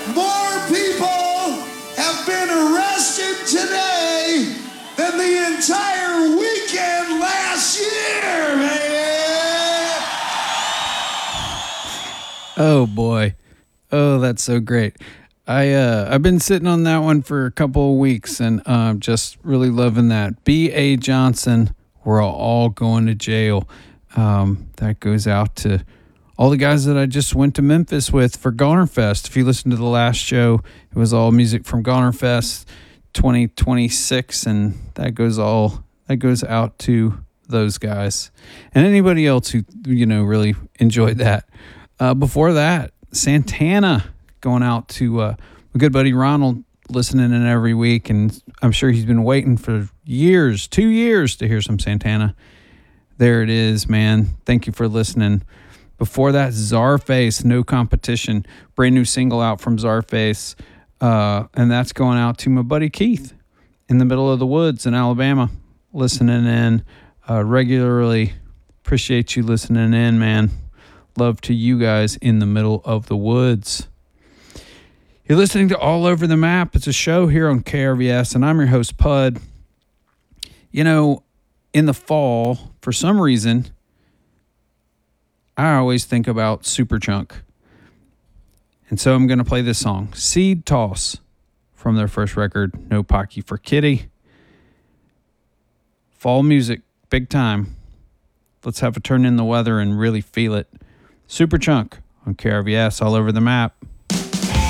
More people have been arrested today than the entire weekend last year, man. Oh boy. Oh, that's so great. I've been sitting on that one for a couple of weeks and just really loving that. B.A. Johnson, we're all going to jail. That goes out to all the guys that I just went to Memphis with for Goner Fest. If you listen to the last show, it was all music from Goner Fest 2026, and that goes out to those guys and anybody else who really enjoyed that. Before that, Santana, going out to my good buddy Ronald, listening in every week, and I'm sure he's been waiting for 2 years to hear some Santana. There it is, man. Thank you for listening. Before that, Czarface, No Competition, brand new single out from Czarface, and that's going out to my buddy Keith in the middle of the woods in Alabama, listening in regularly. Appreciate you listening in, man. Love to you guys in the middle of the woods. You're listening to All Over the Map. It's a show here on KRVS, and I'm your host, Pud. In the fall, for some reason, I always think about Superchunk. And so I'm going to play this song, Seed Toss, from their first record, No Pocky for Kitty. Fall music, big time. Let's have a turn in the weather and really feel it. Superchunk on KRVS, All Over the Map.